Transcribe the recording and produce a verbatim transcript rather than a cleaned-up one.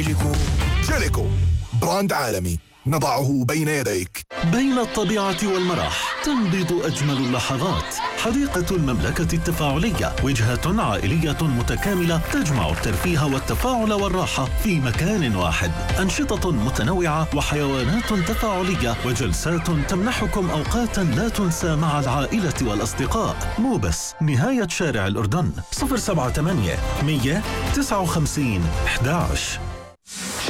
جيليكو براند عالمي نضعه بين يديك. بين الطبيعة والمرح تنبض أجمل اللحظات. حديقة المملكة التفاعلية وجهة عائلية متكاملة تجمع الترفيه والتفاعل والراحة في مكان واحد. أنشطة متنوعة وحيوانات تفاعلية وجلسات تمنحكم أوقاتا لا تنسى مع العائلة والأصدقاء. مو بس نهاية شارع الأردن. صفر سبعة ثمانية مية تسعة وخمسين أحد عشر.